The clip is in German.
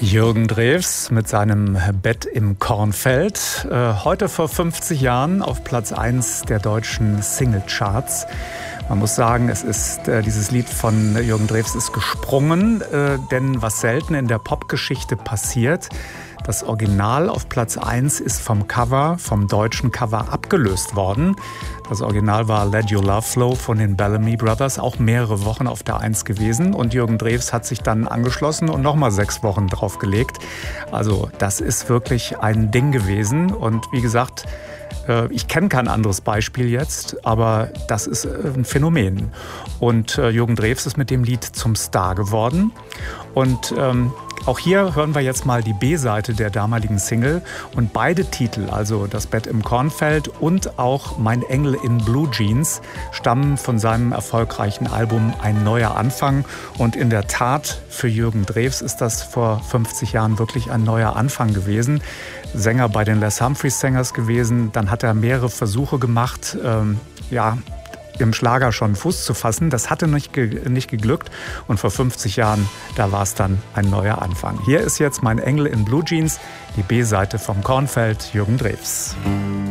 Jürgen Drews mit seinem Bett im Kornfeld. Heute vor 50 Jahren auf Platz 1 der deutschen Singlecharts. Man muss sagen, dieses Lied von Jürgen Drews ist gesprungen, denn was selten in der Popgeschichte passiert, das Original auf Platz 1 ist vom deutschen Cover abgelöst worden. Das Original war Let Your Love Flow von den Bellamy Brothers, auch mehrere Wochen auf der 1 gewesen. Und Jürgen Drews hat sich dann angeschlossen und nochmal 6 Wochen draufgelegt. Also das ist wirklich ein Ding gewesen. Und wie gesagt, ich kenne kein anderes Beispiel jetzt, aber das ist ein Phänomen. Und Jürgen Drews ist mit dem Lied zum Star geworden. Und auch hier hören wir jetzt mal die B-Seite der damaligen Single. Und beide Titel, also Das Bett im Kornfeld und auch Mein Engel in Blue Jeans, stammen von seinem erfolgreichen Album Ein neuer Anfang. Und in der Tat, für Jürgen Drews ist das vor 50 Jahren wirklich ein neuer Anfang gewesen. Sänger bei den Les Humphreys Singers gewesen. Dann hat er mehrere Versuche gemacht, im Schlager schon Fuß zu fassen. Das hatte nicht geglückt. Und vor 50 Jahren, da war es dann ein neuer Anfang. Hier ist jetzt Mein Engel in Blue Jeans, die B-Seite vom Kornfeld, Jürgen Drews.